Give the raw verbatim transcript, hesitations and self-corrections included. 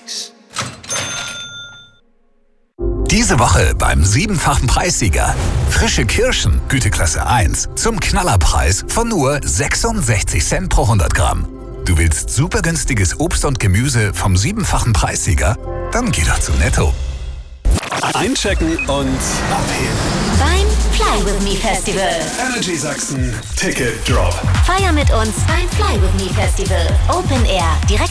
Diese Woche beim siebenfachen Preissieger. Frische Kirschen, Güteklasse eins, zum Knallerpreis von nur sechsundsechzig Cent pro hundert Gramm. Du willst super günstiges Obst und Gemüse vom siebenfachen Preissieger? Dann geh doch zu Netto. Einchecken und abheben. Beim Fly With Me Festival. Energy Sachsen Ticket Drop. Feier mit uns beim Fly With Me Festival. Open Air, direkt